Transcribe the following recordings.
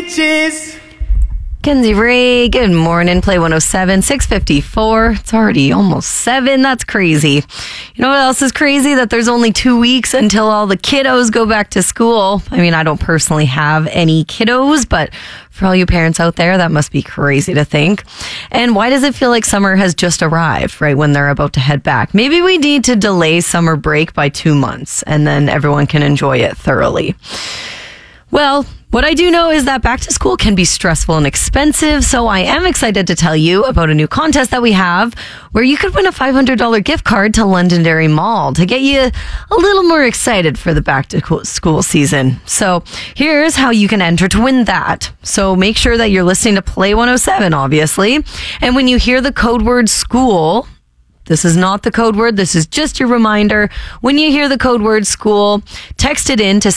Peaches. Kenzie Ray, good morning. Play 107, 6:54. It's already almost 7. That's crazy. You know what else is crazy? That there's only 2 weeks until all the kiddos go back to school. I mean, I don't personally have any kiddos, but for all you parents out there, that must be crazy to think. And why does it feel like summer has just arrived right when they're about to head back? Maybe we need to delay summer break by 2 months and then everyone can enjoy it thoroughly. Well, what I do know is that back to school can be stressful and expensive, so I am excited to tell you about a new contest that we have where you could win a $500 gift card to Londonderry Mall to get you a little more excited for the back to school season. So here's how you can enter to win that. So make sure that you're listening to Play 107, obviously, and when you hear the code word school, this is not the code word. This is just your reminder. When you hear the code word school, text it in to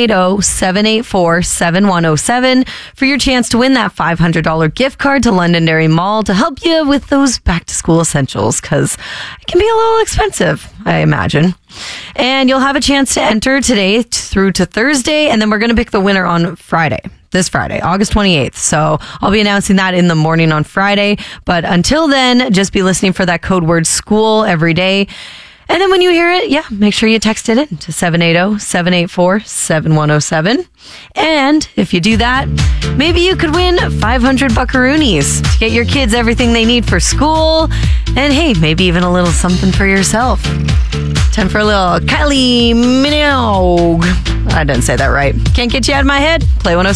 780-784-7107 for your chance to win that $500 gift card to Londonderry Mall to help you with those back to school essentials because it can be a little expensive, I imagine. And you'll have a chance to enter today through to Thursday, and then we're going to pick the winner on Friday. This Friday, August 28th. So I'll be announcing that in the morning on Friday. But until then, just be listening for that code word school every day. And then when you hear it, make sure you text it in to 780-784-7107. And if you do that, maybe you could win 500 buckaroonies to get your kids everything they need for school. And hey, maybe even a little something for yourself. Time for a little Kylie Minogue. I didn't say that right. Can't get you out of my head. Play 107.